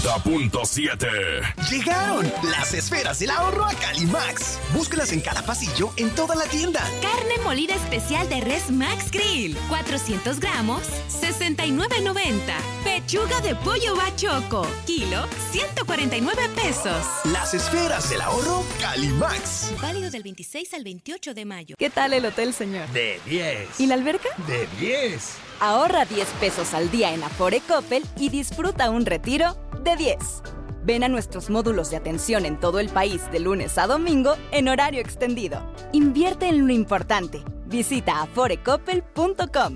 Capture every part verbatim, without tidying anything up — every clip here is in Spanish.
punto siete. Llegaron las esferas del ahorro a Calimax. Búscalas en cada pasillo, en toda la tienda. Carne molida especial de res Max Grill, cuatrocientos gramos, sesenta y nueve noventa. Pechuga de pollo bachoco, kilo, ciento cuarenta y nueve pesos. Las esferas del ahorro Calimax. Válido del veintiséis al veintiocho de mayo. ¿Qué tal el hotel, señor? De diez. ¿Y la alberca? De diez. Ahorra diez pesos al día en Afore Coppel y disfruta un retiro de diez. Ven a nuestros módulos de atención en todo el país de lunes a domingo en horario extendido. Invierte en lo importante. Visita afore coppel punto com.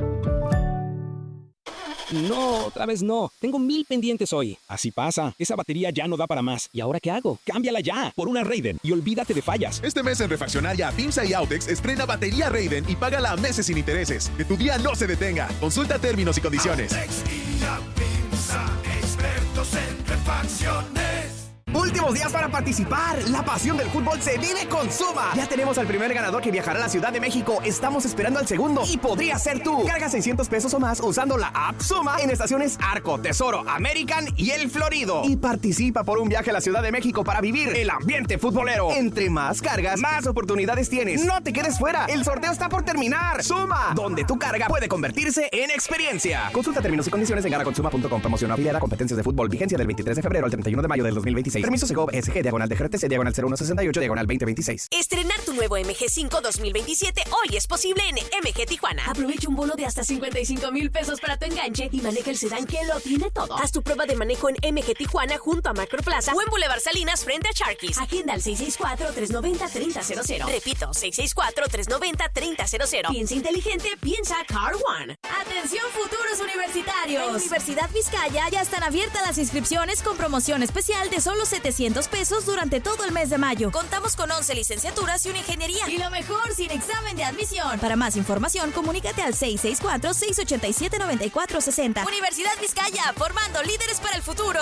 No, otra vez no. Tengo mil pendientes hoy. Así pasa. Esa batería ya no da para más. ¿Y ahora qué hago? Cámbiala ya por una Raiden y olvídate de fallas. Este mes en Refaccionaria, PIMSA y Autex estrena batería Raiden y págala a meses sin intereses. Que tu día no se detenga. Consulta términos y condiciones. Autex y la PIMSA, expertos en refacciones. Últimos días para participar. La pasión del fútbol se vive con Suma. Ya tenemos al primer ganador que viajará a la Ciudad de México. Estamos esperando al segundo y podría ser tú. Carga seiscientos pesos o más usando la app Suma en estaciones Arco, Tesoro, American y El Florido. Y participa por un viaje a la Ciudad de México para vivir el ambiente futbolero. Entre más cargas, más oportunidades tienes. No te quedes fuera. El sorteo está por terminar. Suma, donde tu carga puede convertirse en experiencia. Consulta términos y condiciones en garaconsuma punto com. Promoción afiliada a competencias de fútbol. Vigencia del veintitrés de febrero al treinta y uno de mayo del dos mil veintiséis. Permiso Segov S G diagonal de G R T C diagonal cero uno sesenta y ocho diagonal veinte veintiséis. Estrenar tu nuevo M G cinco dos mil veintisiete hoy es posible en M G Tijuana. Aprovecha un bono de hasta cincuenta y cinco mil pesos para tu enganche y maneja el sedán que lo tiene todo. Haz tu prueba de manejo en M G Tijuana junto a Macroplaza o en Boulevard Salinas frente a Sharkies. Agenda al seis seis cuatro, tres nueve cero, tres cero cero cero. Repito, seis seis cuatro, tres nueve cero, tres cero cero. Piensa inteligente, piensa Car One. Atención futuros universitarios. En Universidad Vizcaya ya están abiertas las inscripciones con promoción especial de solo setecientos pesos durante todo el mes de mayo. Contamos con once licenciaturas y una ingeniería. Y lo mejor, sin examen de admisión. Para más información, comunícate al seis seis cuatro, seis ocho siete, nueve cuatro seis cero. Universidad Vizcaya, formando líderes para el futuro.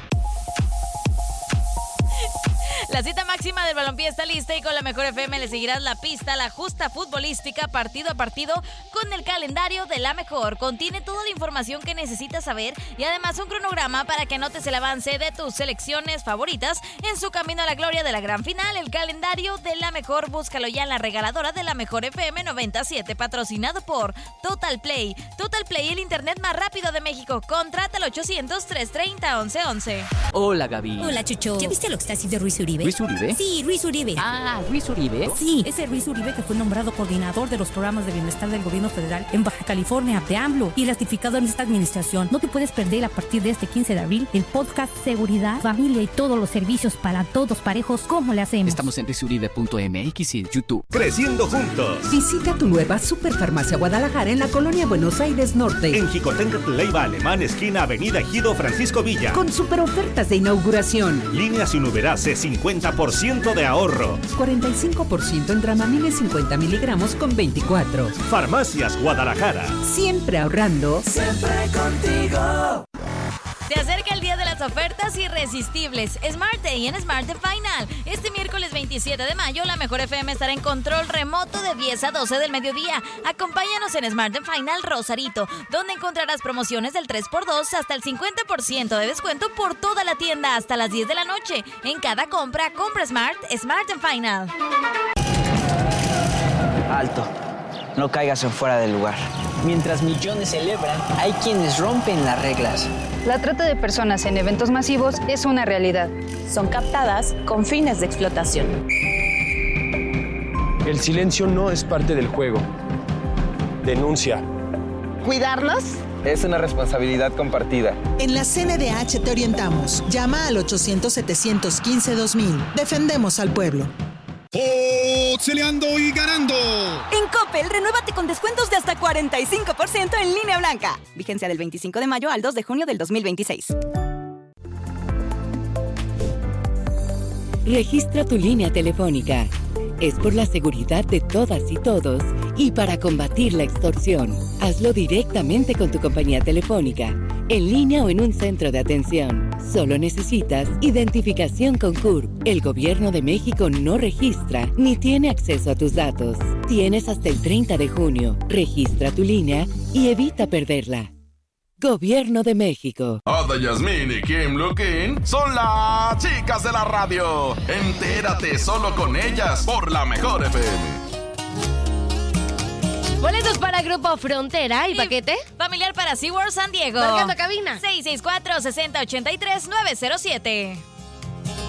La cita máxima del balompié está lista y con la Mejor F M le seguirás la pista, la justa futbolística, partido a partido, con el calendario de La Mejor. Contiene toda la información que necesitas saber y además un cronograma para que anotes el avance de tus selecciones favoritas en su camino a la gloria de la gran final. El calendario de La Mejor, búscalo ya en la regaladora de La Mejor F M noventa y siete, patrocinado por Total Play. Total Play, el internet más rápido de México. Contrata al ochocientos, trescientos treinta, once once. Hola, Gaby. Hola, Chucho. ¿Ya viste lo que está haciendo Ruiz Uribe? ¿Ruiz Uribe? Sí, Ruiz Uribe. Ah, Ruiz Uribe. Sí, ese Ruiz Uribe que fue nombrado coordinador de los programas de bienestar del gobierno federal en Baja California de AMLO y ratificado en esta administración. No te puedes perder a partir de este quince de abril el podcast Seguridad, Familia y todos los servicios para todos parejos. ¿Cómo le hacemos? Estamos en ruiz uribe punto m x y YouTube. Creciendo juntos. Visita tu nueva Superfarmacia Guadalajara en la colonia Buenos Aires Norte. En Jicotenca, Leiva Alemán, esquina Avenida Ejido Francisco Villa. Con super ofertas de inauguración. Línea sin Uberase, cincuenta por ciento de ahorro. cuarenta y cinco por ciento en Dramamine cincuenta miligramos con veinticuatro. Farmacias Guadalajara. Siempre ahorrando. Siempre contigo. Se acerca el día de las ofertas irresistibles. Smart Day en Smart Final. Este miércoles veintisiete de mayo, la Mejor F M estará en control remoto de diez a doce del mediodía. Acompáñanos en Smart Final Rosarito, donde encontrarás promociones del tres por dos hasta el cincuenta por ciento de descuento por toda la tienda hasta las diez de la noche. En cada compra, compra Smart, Smart Final. Alto. No caigas en fuera del lugar. Mientras millones celebran, hay quienes rompen las reglas. La trata de personas en eventos masivos es una realidad. Son captadas con fines de explotación. El silencio no es parte del juego. Denuncia. ¿Cuidarlos? Es una responsabilidad compartida. En la C N D H te orientamos. Llama al ochocientos, setecientos quince, dos mil. Defendemos al pueblo. ¡Pixeleando y ganando! En Coppel, renuévate con descuentos de hasta cuarenta y cinco por ciento en línea blanca. Vigencia del veinticinco de mayo al dos de junio del dos mil veintiséis. Registra tu línea telefónica. Es por la seguridad de todas y todos y para combatir la extorsión. Hazlo directamente con tu compañía telefónica, en línea o en un centro de atención. Solo necesitas identificación con C U R P. El Gobierno de México no registra ni tiene acceso a tus datos. Tienes hasta el treinta de junio. Registra tu línea y evita perderla. Gobierno de México. Ada Yasmín y Kim Lukin son las chicas de la radio. Entérate solo con ellas por la Mejor F M. Boletos para Grupo Frontera y, y paquete familiar para SeaWorld San Diego. Marcando cabina seis seis cuatro, seis cero ocho tres, nueve cero siete.